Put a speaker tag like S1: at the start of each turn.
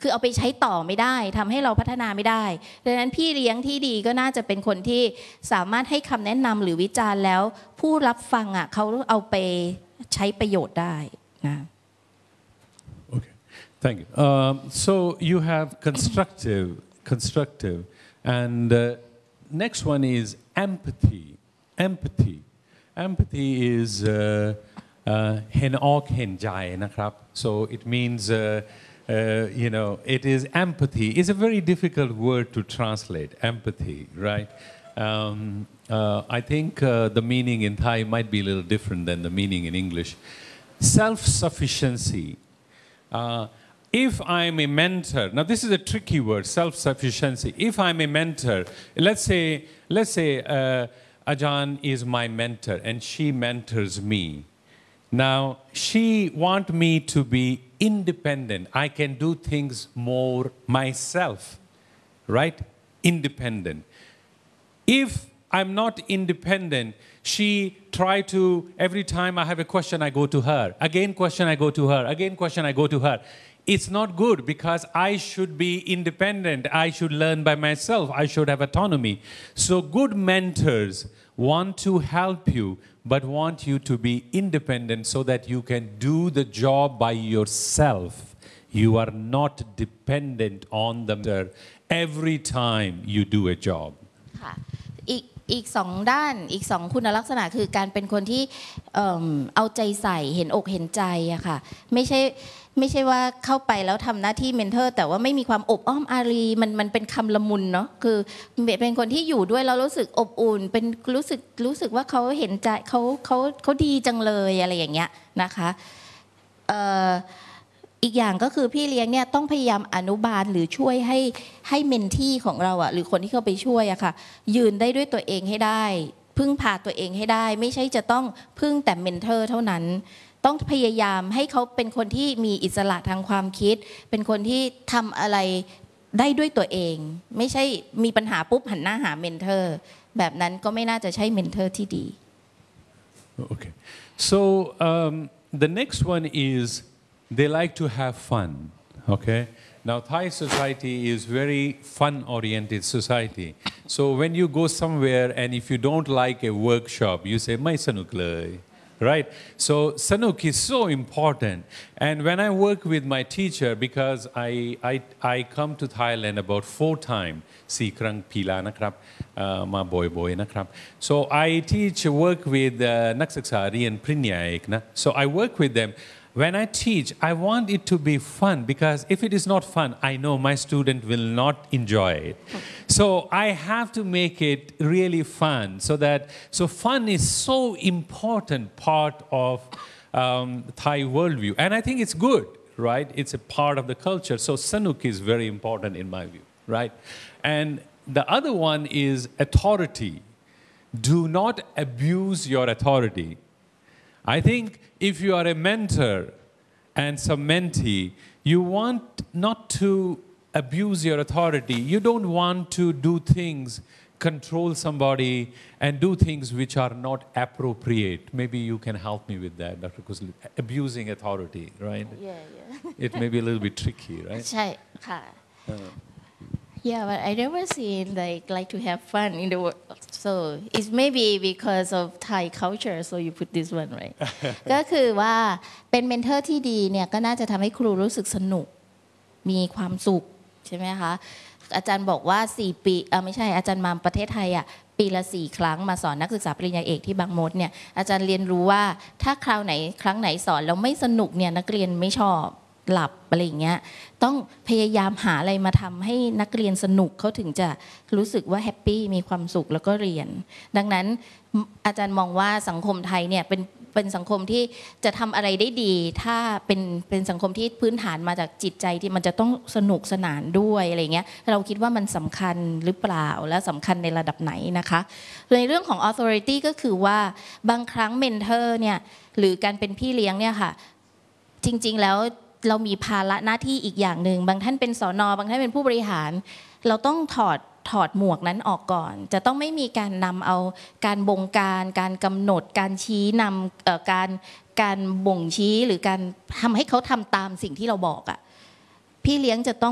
S1: คือเอาไปใช้ต่อไม่ได้ทำให้เราพัฒนาไม่ได้ดังนั้นพี่เลี้ยงที่ดีก็น่าจะเป็นคนที่สามารถให้คำแนะนำหรือวิจารณ์แล้วผู้รับฟังเขาเอาไปใช้ประโยชน์ได้นะ
S2: Okay, thank you. So you have constructive, and next one is empathy. Empathy is เห็นออกเห็นใจนะครับ so it means you know it is empathy. It's a very difficult word to translate, empathy, right? I think the meaning in Thai might be a little different than the meaning in English. Self-sufficiency. If I'm a mentor, now this is a tricky word, self-sufficiency. If I'm a mentor, let's say Ajahn is my mentor and she mentors me. Now she wants me to be independent. I can do things more myself, right? Independent. If I'm not independent, she try to, every time I have a question, I go to her. Again question, I go to her. Again question, I go to her. It's not good because I should be independent. I should learn by myself. I should have autonomy. So good mentors want to help you, but want you to be independent so that you can do the job by yourself. You are not dependent on the mentor every time you do a job.
S1: อีกสองด้านอีกสองคุณลักษณะคือการเป็นคนที่เอาใจใส่เห็นอกเห็นใจอะค่ะไม่ใช่ว่าเข้าไปแล้วทำหน้าที่เมนเทอร์แต่ว่าไม่มีความอบอ้อมอารีมันเป็นคำละมุนเนาะคือเป็นคนที่อยู่ด้วยแล้วรู้สึกอบอุ่นเป็นรู้สึกว่าเขาเห็นใจเขาดีจังเลยอะไรอย่างเงี้ยนะคะอีกอย่างก็คือพี่เลี้ยงเนี่ยต้องพยายามอนุบาลหรือช่วยให้เมนที่ของเราหรือคนที่เข้าไปช่วยค่ะยืนได้ด้วยตัวเองให้ได้พึ่งพาตัวเองให้ได้ไม่ใช่จะต้องพึ่งแต่เมนเทอร์เท่านั้นต้องพยายามให้เขาเป็นคนที่มีอิสระทางความคิดเป็นคนที่ทำอะไรได้ด้วยตัวเองไม่ใช่มีปัญหาปุ๊บหันหน้าหาเมนเทอร์แบบนั้นก็ไม่น่าจะใช่เมนเทอร์ที่ดี
S2: Okay, so the next one is they like to have fun. Okay, now Thai society is very fun-oriented society. So when you go somewhere and if you don't like a workshop, you say "ไม่สนุกเลย." Right? So Sanuk is so important. And when I work with my teacher, because I come to Thailand about 4 times, 4 ครั้งปีละนะครับมาบ่อยๆนะครับ so I teach work with นักศึกษาเรียนปริญญาเอกนะ so I work with them. When I teach, I want it to be fun because if it is not fun, I know my student will not enjoy it. So I have to make it really fun so fun is so important part of Thai worldview. And I think it's good, right? It's a part of the culture. So Sanuk is very important in my view, right? And the other one is authority. Do not abuse your authority. I think if you are a mentor and some mentee, you want not to abuse your authority. You don't want to do things, control somebody, and do things which are not appropriate. Maybe you can help me with that, Dr. Kusli. Abusing authority, right? Yeah. It may be a little bit tricky, right?
S1: ใช่ค่ะ Yeah, but I never seen like to have fun in the world. So it's maybe because of Thai culture. So you put this one right. ก็คือว่าเป็นเมนเทอร์ที่ดีเนี่ยก็น่าจะทำให้ครูรู้สึกสนุกมีความสุขใช่ไหมคะอาจารย์บอกว่า4 ปีไม่ใช่อาจารย์มาประเทศไทยปีละ4 ครั้งมาสอนนักศึกษาปริญญาเอกที่บางมดเนี่ยอาจารย์เรียนรู้ว่าถ้าครั้งไหนสอนแล้วไม่สนุกเนี่ยนักเรียนไม่ชอบหลับอะไรอย่างเงี้ยต้องพยายามหาอะไรมาทำให้นักเรียนสนุกเขาถึงจะรู้สึกว่าแฮปปี้มีความสุขแล้วก็เรียนดังนั้นอาจารย์มองว่าสังคมไทยเนี่ยเป็นสังคมที่จะทำอะไรได้ดีถ้าเป็นสังคมที่พื้นฐานมาจากจิตใจที่มันจะต้องสนุกสนานด้วยอะไรเงี้ยเราคิดว่ามันสำคัญหรือเปล่าและสำคัญในระดับไหนนะคะในเรื่องของ authority ก็คือว่าบางครั้งเมนเทอร์เนี่ยหรือการเป็นพี่เลี้ยงเนี่ยค่ะจริงๆแล้วเรามีภาระหน้าที่อีกอย่างหนึ่งบางท่านเป็นสน.บางท่านเป็นผู้บริหารเราต้องถอดหมวกนั้นออกก่อนจะต้องไม่มีการนำเอาการบงการกำหนดการชี้นำการบ่งชี้หรือการทำให้เขาทำตามสิ่งที่เราบอกพี่เลี้ยงจะต้อง